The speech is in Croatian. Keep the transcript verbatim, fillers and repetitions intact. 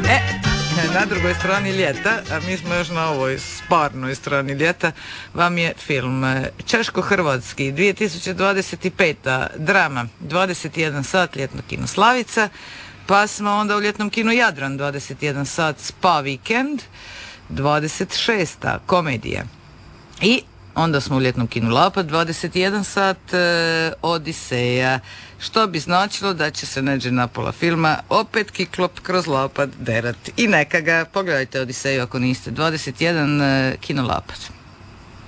E, na drugoj strani ljeta, a mi smo još na ovoj sparnoj strani ljeta, vam je film Češko-Hrvatski dvije tisuće dvadeset peta drama dvadeset jedan sat, ljetno kino Slavica, pa smo onda u ljetnom kinu Jadran dvadeset jedan sat Spa Vikend, dvadeset šesta komedija. I onda smo u ljetnom kinu Lapad dvadeset jedan sat e, Odiseja, što bi značilo da će se neđe na pola filma opet Kiklop kroz Lapad derat. I neka ga, pogledajte Odiseju ako niste, dvadeset jedan e, kino Lapad.